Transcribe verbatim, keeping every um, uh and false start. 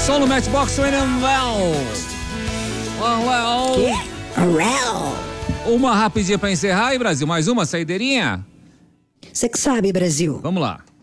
Som no Matchbox Rain and Well. Well, well. Well. Uma rapidinha pra encerrar e Brasil, mais uma saideirinha? Você que sabe, Brasil. Vamos lá.